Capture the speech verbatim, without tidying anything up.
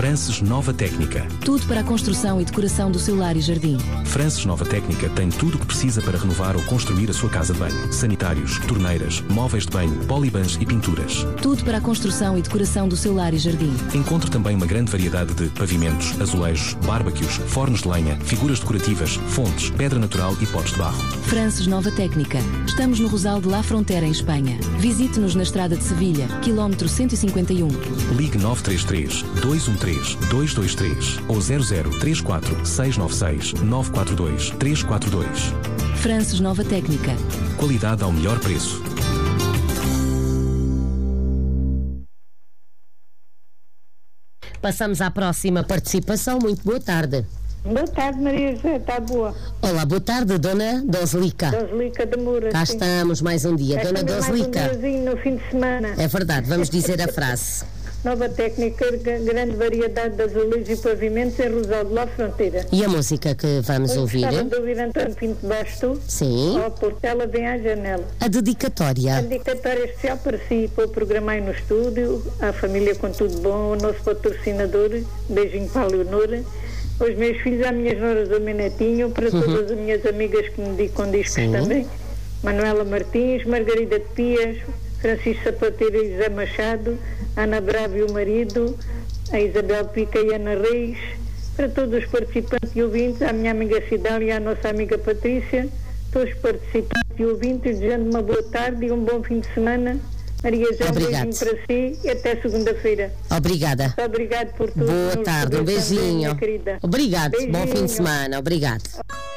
Frances Nova Técnica. Tudo para a construção e decoração do seu lar e jardim. Frances Nova Técnica tem tudo o que precisa para renovar ou construir a sua casa de banho. Sanitários, torneiras, móveis de banho, polibans e pinturas. Tudo para a construção e decoração do seu lar e jardim. Encontre também uma grande variedade de pavimentos, azulejos, barbecues, fornos de lenha, figuras decorativas, fontes, pedra natural e potes de barro. Frances Nova Técnica. Estamos no Rosal de La Frontera, em Espanha. Visite-nos na estrada de Sevilha, quilómetro cento e cinquenta e um. Ligue nove três três, dois um três, dois dois três ou zero zero três quatro, seis nove seis, nove quatro dois, três quatro dois. Frances Nova Técnica. Qualidade ao melhor preço. Passamos à próxima participação. Muito boa tarde. Boa tarde, Maria José, está boa? Olá, boa tarde, Dona Doslica. Doslica de Moura. Cá sim. estamos mais um dia. É Dona Doslica. Mais um diazinho no fim de semana. É verdade, vamos dizer a frase. Nova Técnica, grande variedade de azulejos e pavimentos em Rosal de La Fronteira. E a música que vamos Eu ouvir? gostava de ouvir António Pinto de Basto. Sim. Ó, Portela vem à janela. A dedicatória. A dedicatória especial para si, para o programa aí no estúdio, à família com tudo bom, o nosso patrocinador, beijinho para a Leonora, aos meus filhos, às minhas noras, ao meu netinho, para Uhum. todas as minhas amigas que me dedicam discos Sim. também, Manuela Martins, Margarida de Pias, Francisco Sapateiro e José Machado, Ana Bravo e o marido, a Isabel Pica e Ana Reis, para todos os participantes e ouvintes, à minha amiga Cidália e à nossa amiga Patrícia, todos os participantes e ouvintes, desejando uma boa tarde e um bom fim de semana. Maria José, um beijinho para si e até segunda-feira. Obrigada. Muito obrigado por tudo. Boa tarde, um beijinho. Também, querida. Obrigado, Beijinho. bom fim de semana. Obrigado.